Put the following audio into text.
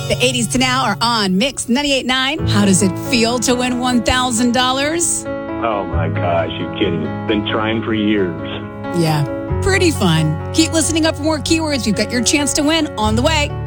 The 80s to now are on Mix 98.9. How does it feel to win $1,000? Oh my gosh, you're kidding. Been trying for years. Yeah, pretty fun. Keep listening up for more keywords. We've got your chance to win on the way.